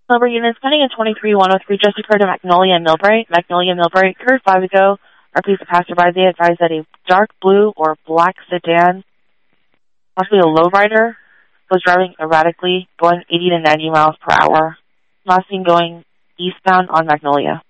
Number units pending in 23103 just occurred in Magnolia and Millbrae. Magnolia and Millbrae occurred 5 ago. Our police and passerby, they advised that a dark blue or black sedan, possibly a lowrider, was driving erratically, going 80 to 90 miles per hour. Not seen going eastbound on Magnolia.